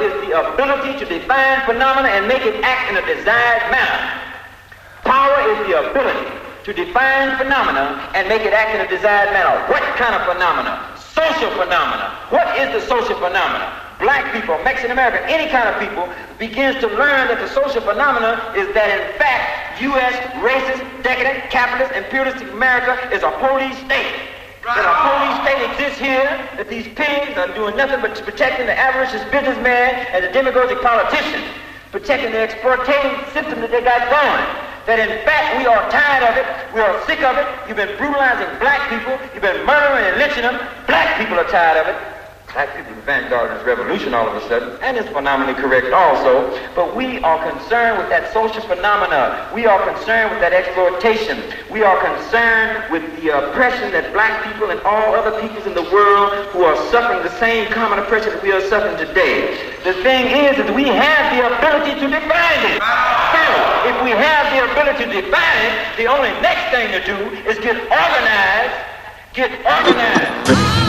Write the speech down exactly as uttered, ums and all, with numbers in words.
is the ability to define phenomena and make it act in a desired manner. Power is the ability to define phenomena and make it act in a desired manner. What kind of phenomena? Social phenomena. What is the social phenomena? Black people, Mexican American, any kind of people begins to learn that the social phenomena is that in fact U S racist, decadent, capitalist, imperialistic America is a police state. That a police state exists here, that these pigs are doing nothing but protecting the avaricious businessman and the demagogic politician, protecting the exploitative system that they got going. That in fact we are tired of it, we are sick of it, you've been brutalizing black people, you've been murdering and lynching them, black people are tired of it. Black people are vanguarding this revolution all of a sudden, and it's phenomenally correct also, but we are concerned with that social phenomena. We are concerned with that exploitation. We are concerned with the oppression that black people and all other peoples in the world who are suffering the same common oppression that we are suffering today. The thing is that we have the ability to define it. So, if we have the ability to define it, the only next thing to do is get organized, get organized.